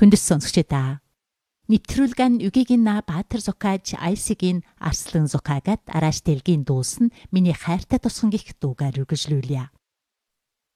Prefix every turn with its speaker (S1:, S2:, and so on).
S1: Хүндэс сонсогчдаа. Нэвтрүүлгэн үгийн на Баатар Зукааж Айсигийн Арслан Зукаагад арааш дэлгийн дуулсан миний хайртай тусган гих дуугаар үргэлжлүүлье.